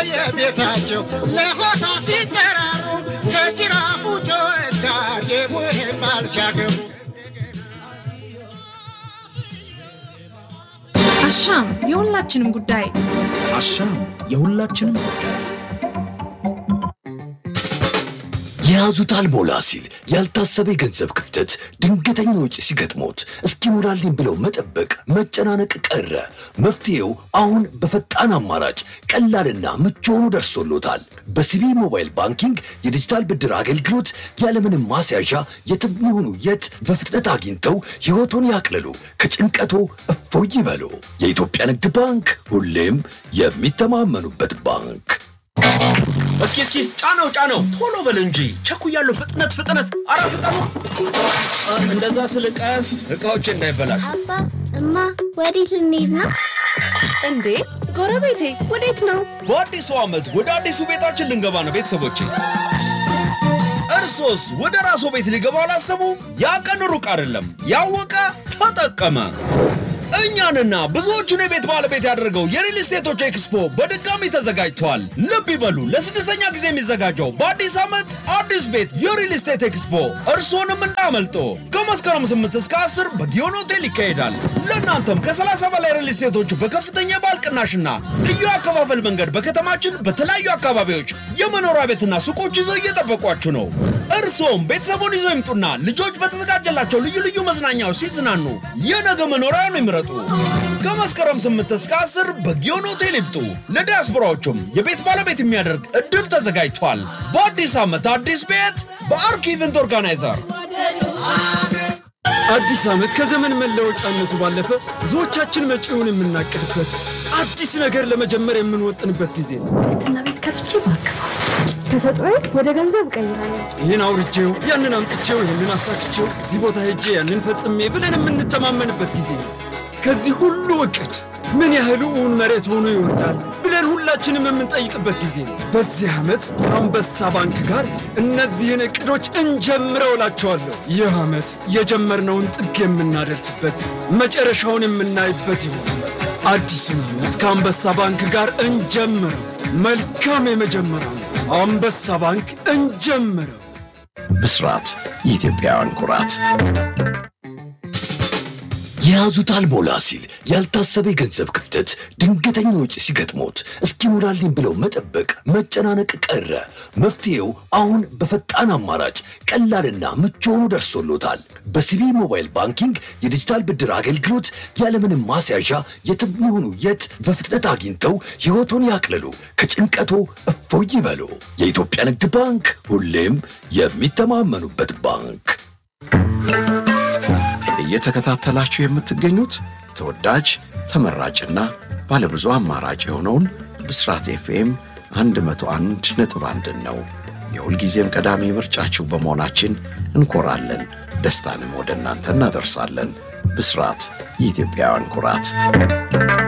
በየቤታቸው ለሆታ ሲጠራሩ ከጅራፉ ጮዳ የሙህባል ሲያገቡ አሻም የሁላችንም ጉዳይ ያዙታል ሞላ ሲል ያልታሰበ ገንዘብ ክፍተት ድንገተኛ ወጪ ሲገጥሞት እስኪሞላልኝ ብለው መጠበቅ መጨናነቅ ቀረ። መፍትሄው አሁን በፈጣን አማራጭ ቀላልና ምቹ ሆኖ ደርሶሎታል። በሲቢ ሞባይል ባንኪንግ የዲጂታል ብድር አገልግሎት ያለምንም ማስያዣ የትም ይሁኑ የት በፍጥነት አግኝተው ሕይወቶን ያቅልሉ፣ ከጭንቀቶ እፎይ ይበሉ። የኢትዮጵያ ንግድ ባንክ ሁሌም የሚተማመኑበት ባንክ። እስኪ ጫነው ቶሎ በል እንጂ ቸኩያለሁ። ፍጥነት አረ ፍጠኑ። እንደዛ ስልቀስ እቃዎች እንዳይበላሹ። አባ እማ ወዴት ልንሄድ ነው እንዴ? ጎረቤቴ ወዴት ነው? በአዲሱ ዓመት ወደ አዲሱ ቤታችን ልንገባ ነው ቤተሰቦቼ። እርሶስ ወደ ራስዎ ቤት ሊገባ አላሰቡ? ያ ቀን ሩቅ አይደለም። ያወቀ ተጠቀመ። እኛንና ብዙዎቹን የቤት ባለቤት ያደረገው የሪል ስቴቶች ኤክስፖ በድጋሚ ተዘጋጅቷል። ልብ ይበሉ፣ ለስድስተኛ ጊዜ የሚዘጋጀው በአዲስ ዓመት አዲስ ቤት የሪል ስቴት ኤክስፖ እርሶንም እንዳመልጦ ከመስከረም 8 እስከ 10 በጊዮን ሆቴል ይካሄዳል። ለእናንተም ከ30 በላይ ሪል ስቴቶች በከፍተኛ ባልቅናሽና ልዩ አከፋፈል መንገድ በከተማችን በተለያዩ አካባቢዎች የመኖሪያ ቤትና ሱቆች ይዘው እየጠበቋችሁ ነው። እርሶም ቤተሰቡን ይዘው ይምጡና ልጆች በተዘጋጀላቸው ልዩ መዝናኛዎች ሲዝናኑ የነገ መኖሪያውን ይምረጡ። ከመስከረም 8 እስከ 10 በጊዮን ሆቴል ይምጡ። ለዲያስፖራዎቹም የቤት ባለቤት የሚያደርግ እድል ተዘጋጅቷል። በአዲስ ዓመት አዲስ ቤት በአርክ ኢቨንት ኦርጋናይዘር። አዲስ ዓመት ከዘመን መለወጫነቱ ባለፈ ብዙዎቻችን መጪውን የምናቅድበት አዲስ ነገር ለመጀመር የምንወጥንበት ጊዜ ነው። እና ቤት ከፍቼ ባክፋ ተሰጥቶኝ ወደ ገንዘብ ቀይራለሁ። ይሄን አውርቼው ያንን አምጥቼው ይሄንን አሳክቼው እዚህ ቦታ ሄጄ ያንን ፈጽሜ ብለን የምንተማመንበት ጊዜ ነው። ከዚህ ሁሉ እቅድ ምን ያህል እውን መሬት ሆኖ ይወርዳል ብለን ሁላችንም የምንጠይቅበት ጊዜ ነው። በዚህ ዓመት ከአንበሳ ባንክ ጋር እነዚህን እቅዶች እንጀምረው እላቸዋለሁ። ይህ ዓመት የጀመርነውን ጥግ የምናደርስበት መጨረሻውን የምናይበት ይሆናል። አዲሱን ዓመት ከአንበሳ ባንክ ጋር እንጀምረው። መልካም የመጀመሪያ ዓመት። አንበሳ ባንክ እንጀምረው። ብስራት የኢትዮጵያውያን ኩራት። ያዙታል ሞላ ሲል ያልታሰበ ገንዘብ ክፍተት ድንገተኛ ወጪ ሲገጥሞት እስኪሞላልኝ ብለው መጠበቅ መጨናነቅ ቀረ። መፍትሄው አሁን በፈጣን አማራጭ ቀላልና ምቹ ሆኖ ደርሶሎታል። በሲቢ ሞባይል ባንኪንግ የዲጂታል ብድር አገልግሎት ያለምንም ማስያዣ የትም ይሁኑ የት በፍጥነት አግኝተው ሕይወቶን ያቅልሉ፣ ከጭንቀቶ እፎይ ይበሉ። የኢትዮጵያ ንግድ ባንክ ሁሌም የሚተማመኑበት ባንክ። እየተከታተላችሁ የምትገኙት ተወዳጅ ተመራጭና ባለብዙ አማራጭ የሆነውን ብስራት ኤፍኤም 101.1 ነው። የሁልጊዜም ቀዳሚ ምርጫችሁ በመሆናችን እንኮራለን፣ ደስታንም ወደ እናንተ እናደርሳለን። ብስራት የኢትዮጵያውያን ኩራት።